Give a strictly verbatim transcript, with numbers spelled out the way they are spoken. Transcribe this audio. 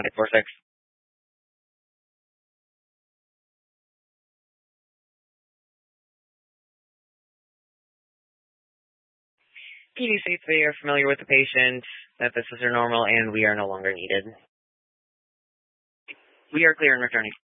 nine four six. P D states they are familiar with the patient, that this is their normal, and we are no longer needed. We are clear and returning.